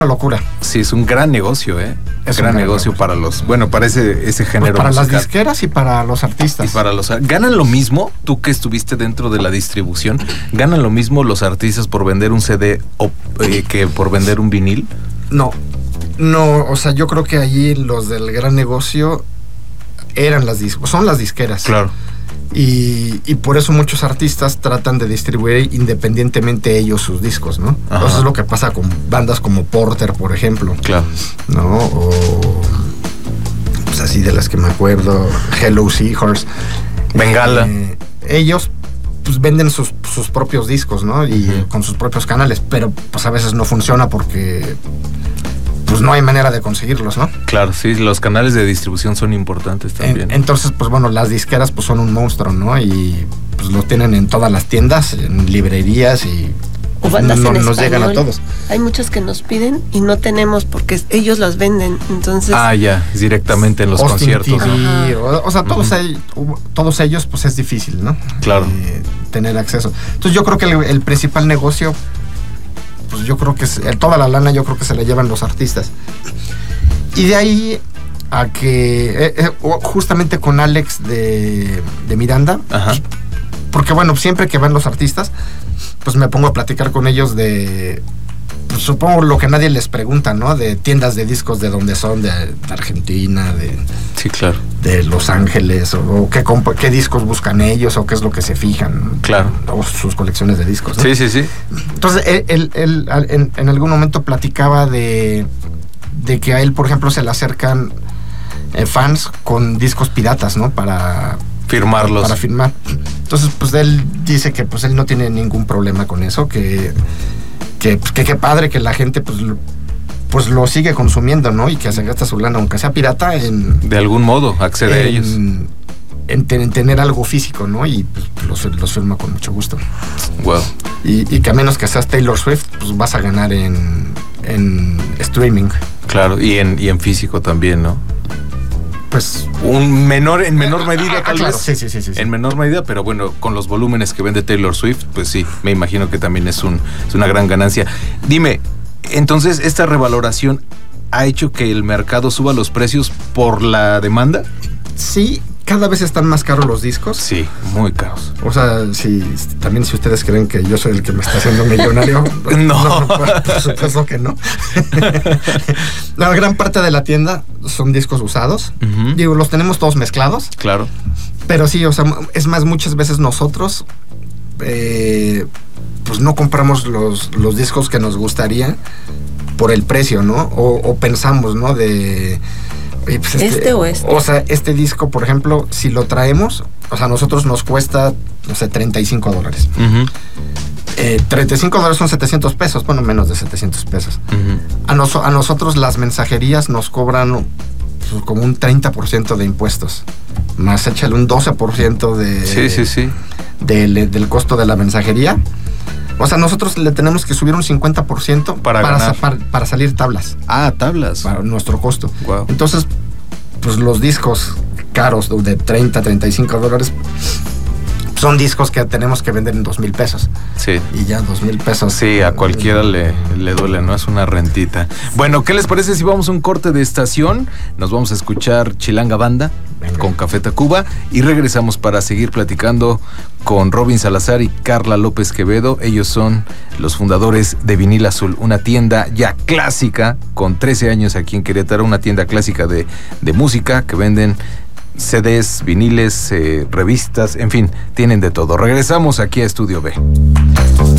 locura. Sí, es un gran negocio, Es gran negocio para para ese género para musical. las disqueras y para los artistas. ¿Ganan lo mismo? Tú que estuviste dentro de la distribución, ¿ganan lo mismo los artistas por vender un CD que por vender un vinil? No, o sea, yo creo que allí los del gran negocio son las disqueras. Claro. Y por eso muchos artistas tratan de distribuir independientemente ellos sus discos, ¿no? Eso es lo que pasa con bandas como Porter, por ejemplo. Claro. ¿No? O pues así de las que me acuerdo, Hello Seahorse. Bengala. Ellos pues venden sus propios discos, ¿no? Y con sus propios canales, pero pues a veces no funciona porque pues no hay manera de conseguirlos, ¿no? Claro, sí, los canales de distribución son importantes también. Entonces, pues bueno, las disqueras pues son un monstruo, ¿no? Y pues lo tienen en todas las tiendas, en librerías y pues, bandas en nos llegan a todos. Hay muchos que nos piden y no tenemos porque ellos las venden, entonces... ya, directamente en los Austin conciertos. TV, o sea, todos ellos pues es difícil, ¿no? Claro. Tener acceso. Entonces yo creo que el principal negocio, pues yo creo que toda la lana yo creo que se la llevan los artistas. Y de ahí a que justamente con Alex de Miranda, pues, porque bueno, siempre que van los artistas, pues me pongo a platicar con ellos de, pues, supongo lo que nadie les pregunta, ¿no? De tiendas de discos, de dónde son, de Argentina, sí, claro, de Los Ángeles, o qué discos buscan ellos, o qué es lo que se fijan, claro, o sus colecciones de discos, ¿no? Sí. Entonces él en algún momento platicaba de que a él, por ejemplo, se le acercan fans con discos piratas, ¿no? Para firmarlos. Para firmar. Entonces, pues él dice que pues él no tiene ningún problema con eso, que qué padre que la gente pues lo sigue consumiendo, ¿no? Y que se gasta su lana, aunque sea pirata, de algún modo accede a ellos. En tener algo físico, ¿no? Y pues, los firma con mucho gusto. Wow. Y que a menos que seas Taylor Swift, pues vas a ganar en streaming. Claro, y en físico también, ¿no? Pues en menor medida tal claro, vez. Sí. En menor medida, pero bueno, con los volúmenes que vende Taylor Swift, pues sí, me imagino que también es una gran ganancia. Dime, entonces, ¿esta revaloración ha hecho que el mercado suba los precios por la demanda? Sí, cada vez están más caros los discos. Sí, muy caros. O sea, también si ustedes creen que yo soy el que me está haciendo millonario, no, por supuesto que no. La gran parte de la tienda son discos usados. Digo, los tenemos todos mezclados. Claro. Pero sí, o sea, es más, muchas veces nosotros pues no compramos los discos que nos gustaría por el precio, ¿no? O pensamos, ¿no? Pues o sea, este disco, por ejemplo, si lo traemos, o sea, a nosotros nos cuesta, no sé, $35. $35 son 700 pesos, bueno, menos de 700 pesos. A nosotros las mensajerías nos cobran pues, como un 30% de impuestos, más échale un 12% del costo de la mensajería. O sea, nosotros le tenemos que subir un 50% para salir tablas. Tablas. Para nuestro costo. Wow. Entonces, pues los discos caros de $30, $35 son discos que tenemos que vender en 2,000 pesos. Sí. Y ya 2,000 pesos. Sí, a cualquiera le duele, ¿no? Es una rentita. Bueno, ¿qué les parece si vamos a un corte de estación? Nos vamos a escuchar Chilanga Banda. Venga. Con Café Tacuba y regresamos para seguir platicando con Robin Salazar y Carla López Quevedo. Ellos son los fundadores de Vinil Azul, una tienda ya clásica con 13 años aquí en Querétaro, una tienda clásica de música que venden CDs, viniles, revistas, en fin, tienen de todo. Regresamos aquí a Estudio B.